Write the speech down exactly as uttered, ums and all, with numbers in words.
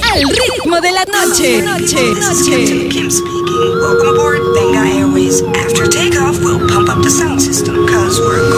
Al ritmo de la noche. Noche. Noche. Kim speaking. Welcome aboard Benga Airways. After takeoff, we'll pump up the sound system, cause we're